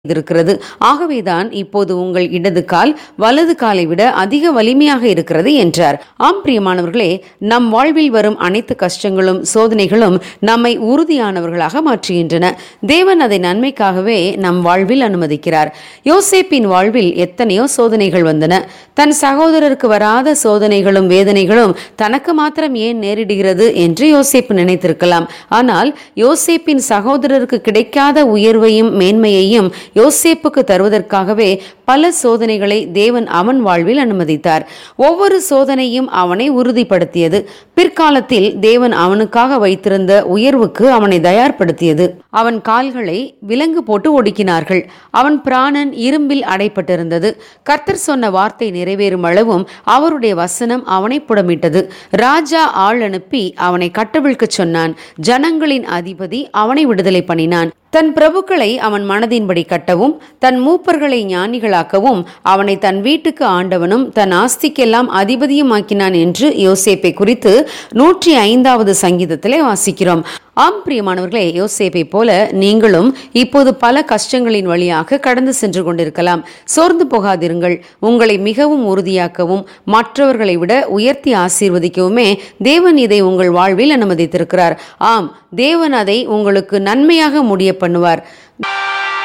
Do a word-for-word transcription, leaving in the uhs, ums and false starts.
இருக்கிறது. ஆகவேதான் இப்போது உங்கள் இடது கால் வலது காலை விட அதிக வலிமையாக இருக்கிறது என்றார். ஆம் பிரியமானவர்களே, நம் வாழ்வில் வரும் அனைத்து கஷ்டங்களும் சோதனைகளும் நம்மை உறுதியானவர்களாக மாற்றுகின்றன. தேவன் அதை நன்மைக்காகவே நம் வாழ்வில் அனுமதிக்கிறார். யோசேப்பின் வாழ்வில் எத்தனையோ சோதனைகள் வந்தன. தன் சகோதரருக்கு வராத சோதனைகளும் வேதனைகளும் தனக்கு மாத்திரம் ஏன் நேரிடுகிறது என்று யோசேப்பு நினைத்திருக்கலாம். ஆனால் யோசேப்பின் சகோதரருக்கு கிடைக்காத உயர்வையும் மேன்மையையும் யோசேப்புக்கு தருவதற்காகவே பல சோதனைகளை தேவன் அவன் வாழ்வில் அனுமதித்தார். ஒவ்வொரு சோதனையும் அவனை உறுதிப்படுத்தியது. பிற்காலத்தில் தேவன் அவனுக்காக வைத்திருந்த உயர்வுக்கு அவனை தயார்படுத்தியது. அவன் கால்களை விலங்கு போட்டு ஒடுக்கினார்கள். அவன் பிராணன் இரும்பில் அடைப்பட்டிருந்தது. கர்த்தர் சொன்ன வார்த்தை நிறைவேறும் அளவும் அவருடைய வசனம் அவனை புடமிட்டது. ராஜா ஆள் அனுப்பி அவனை கட்டவிழ்க்க சொன்னான். ஜனங்களின் அதிபதி அவனை விடுதலை பண்ணினான். தன் பிரபுக்களை அவன் மனதின்படி கட்டவும் தன் மூப்பர்களை ஞானிகளாக்கவும் அவனை தன் வீட்டுக்கு ஆண்டவனும் தன் ஆஸ்திக்கெல்லாம் அதிபதியுமாக்கினான் என்று யோசேப்பை குறித்து நூற்றி ஐந்தாவது சங்கீதத்திலே வாசிக்கிறோம். ஆம் பிரியமானவர்களே, யோசேப்பை போல நீங்களும் இப்போது பல கஷ்டங்களின் வழியாக கடந்து சென்று கொண்டிருக்கலாம். சோர்ந்து போகாதிருங்கள். உங்களை மிகவும் உறுதியாக்கவும் மற்றவர்களை விட உயர்த்தி ஆசீர்வதிக்கவுமே தேவன் இதை உங்கள் வாழ்வில் அனுமதித்திருக்கிறார். ஆம், தேவன் அதை உங்களுக்கு நன்மையாக முடிய பண்ணுவார்.